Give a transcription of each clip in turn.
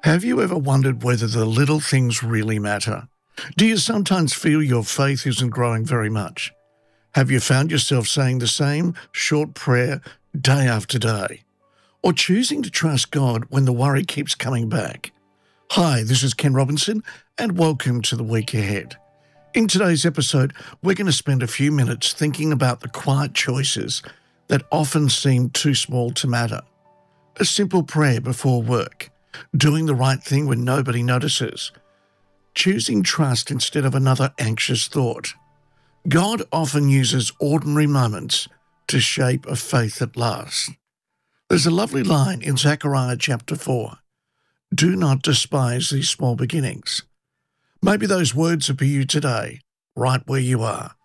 Have you ever wondered whether the little things really matter? Do you sometimes feel your faith isn't growing very much? Have you found yourself saying the same short prayer day after day? Or choosing to trust God when the worry keeps coming back? Hi, this is Ken Robinson, and welcome to the week ahead. In today's episode, we're going to spend a few minutes thinking about the quiet choices that often seem too small to matter. A simple prayer before work, doing the right thing when nobody notices, choosing trust instead of another anxious thought. God often uses ordinary moments to shape a faith that lasts. There's a lovely line in Zechariah chapter 4. Do not despise these small beginnings. Maybe those words are for you today, right where you are.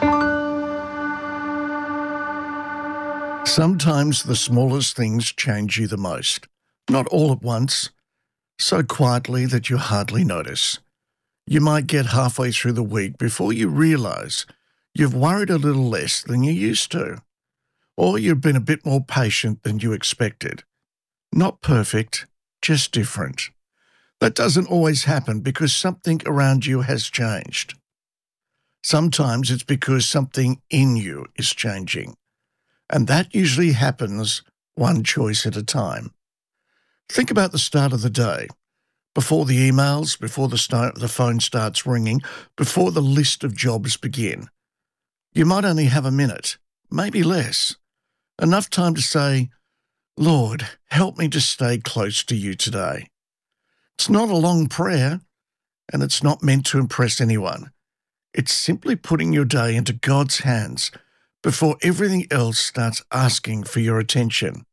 Sometimes the smallest things change you the most. Not all at once, so quietly that you hardly notice. You might get halfway through the week before you realize you've worried a little less than you used to, or you've been a bit more patient than you expected. Not perfect, just different. That doesn't always happen because something around you has changed. Sometimes it's because something in you is changing, and that usually happens one choice at a time. Think about the start of the day, before the emails, before the phone starts ringing, before the list of jobs begin. You might only have a minute, maybe less, enough time to say, Lord, help me to stay close to you today. It's not a long prayer, and it's not meant to impress anyone. It's simply putting your day into God's hands before everything else starts asking for your attention.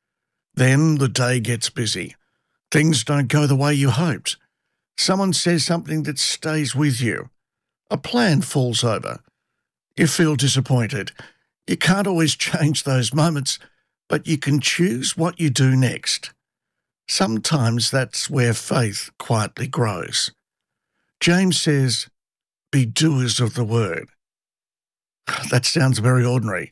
Then the day gets busy. Things don't go the way you hoped. Someone says something that stays with you. A plan falls over. You feel disappointed. You can't always change those moments, but you can choose what you do next. Sometimes that's where faith quietly grows. James says, be doers of the word. That sounds very ordinary.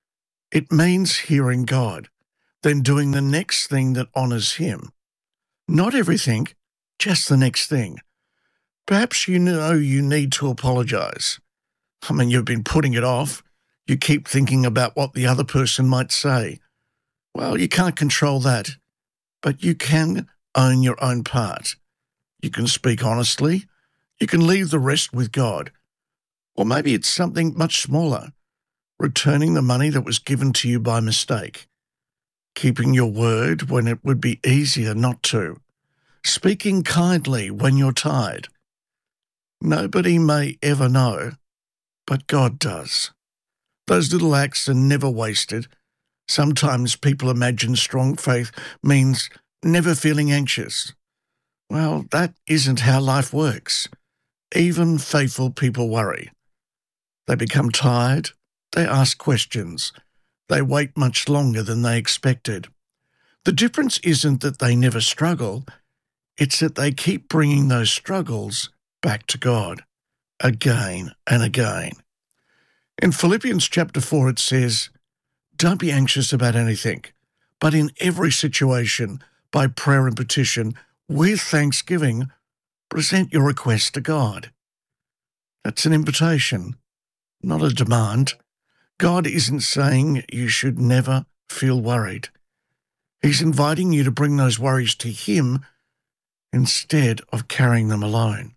It means hearing God, then doing the next thing that honours him. Not everything, just the next thing. Perhaps you know you need to apologise. You've been putting it off. You keep thinking about what the other person might say. Well, you can't control that, but you can own your own part. You can speak honestly. You can leave the rest with God. Or maybe it's something much smaller, returning the money that was given to you by mistake, keeping your word when it would be easier not to, speaking kindly when you're tired. Nobody may ever know, but God does. Those little acts are never wasted. Sometimes people imagine strong faith means never feeling anxious. Well, that isn't how life works. Even faithful people worry. They become tired. They ask questions. They wait much longer than they expected. The difference isn't that they never struggle. It's that they keep bringing those struggles back to God again and again. In Philippians chapter 4, it says, don't be anxious about anything, but in every situation, by prayer and petition, with thanksgiving, present your request to God. That's an invitation, not a demand. God isn't saying you should never feel worried. He's inviting you to bring those worries to Him instead of carrying them alone.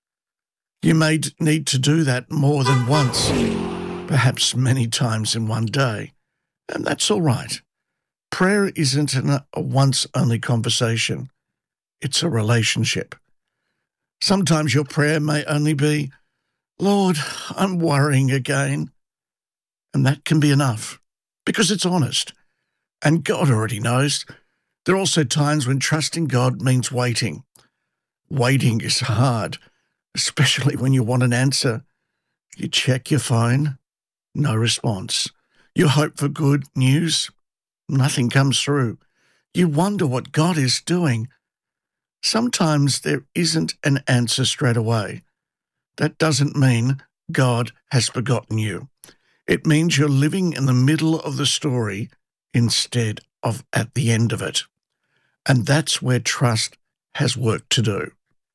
You may need to do that more than once, perhaps many times in one day, and that's all right. Prayer isn't a once-only conversation. It's a relationship. Sometimes your prayer may only be, Lord, I'm worrying again. And that can be enough, because it's honest. And God already knows. There are also times when trusting God means waiting. Waiting is hard, especially when you want an answer. You check your phone, no response. You hope for good news, nothing comes through. You wonder what God is doing. Sometimes there isn't an answer straight away. That doesn't mean God has forgotten you. It means you're living in the middle of the story instead of at the end of it. And that's where trust has work to do.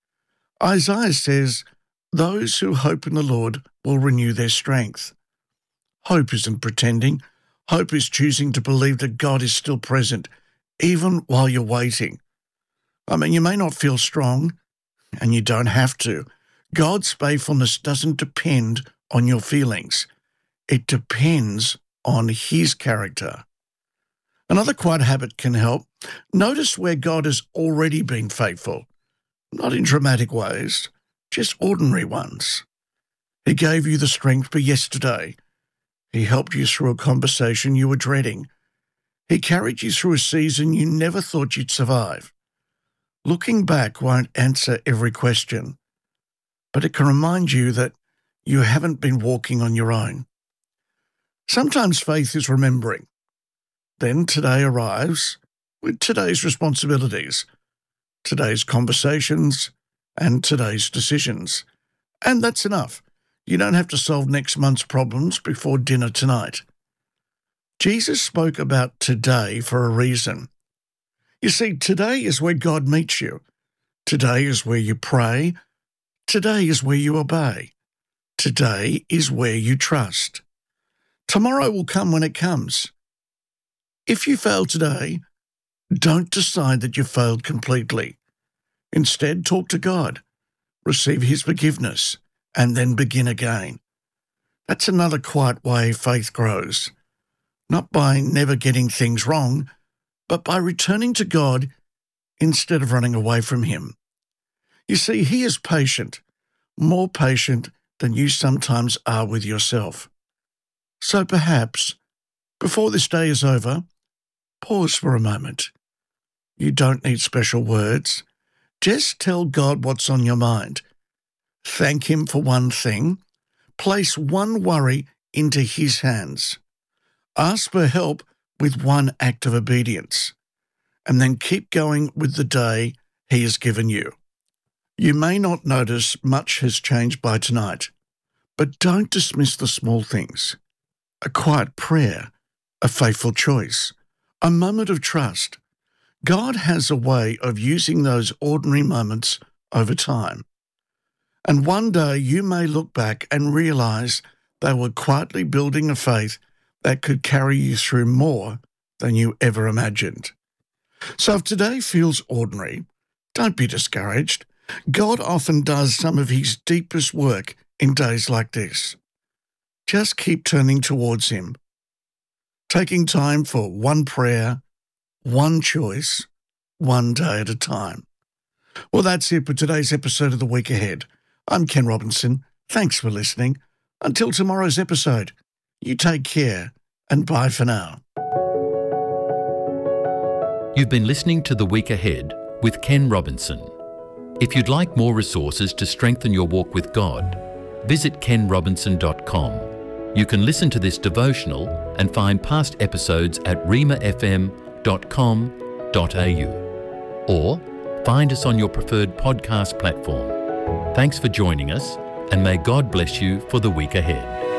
Isaiah says, "Those who hope in the Lord will renew their strength." Hope isn't pretending. Hope is choosing to believe that God is still present, even while you're waiting. You may not feel strong, and you don't have to. God's faithfulness doesn't depend on your feelings. It depends on His character. Another quiet habit can help. Notice where God has already been faithful, not in dramatic ways, just ordinary ones. He gave you the strength for yesterday. He helped you through a conversation you were dreading. He carried you through a season you never thought you'd survive. Looking back won't answer every question, but it can remind you that you haven't been walking on your own. Sometimes faith is remembering. Then today arrives with today's responsibilities, today's conversations, and today's decisions. And that's enough. You don't have to solve next month's problems before dinner tonight. Jesus spoke about today for a reason. You see, today is where God meets you. Today is where you pray. Today is where you obey. Today is where you trust. Tomorrow will come when it comes. If you fail today, don't decide that you failed completely. Instead, talk to God, receive His forgiveness, and then begin again. That's another quiet way faith grows. Not by never getting things wrong, but by returning to God instead of running away from Him. You see, He is patient, more patient than you sometimes are with yourself. So perhaps, before this day is over, pause for a moment. You don't need special words. Just tell God what's on your mind. Thank Him for one thing. Place one worry into His hands. Ask for help with one act of obedience. And then keep going with the day He has given you. You may not notice much has changed by tonight, but don't dismiss the small things. A quiet prayer, a faithful choice, a moment of trust. God has a way of using those ordinary moments over time. And one day you may look back and realize they were quietly building a faith that could carry you through more than you ever imagined. So if today feels ordinary, don't be discouraged. God often does some of His deepest work in days like this. Just keep turning towards Him, taking time for one prayer, one choice, one day at a time. Well, that's it for today's episode of The Week Ahead. I'm Ken Robinson. Thanks for listening. Until tomorrow's episode, you take care and bye for now. You've been listening to The Week Ahead with Ken Robinson. If you'd like more resources to strengthen your walk with God, visit kenrobinson.com. You can listen to this devotional and find past episodes at remafm.com.au or find us on your preferred podcast platform. Thanks for joining us, and may God bless you for the week ahead.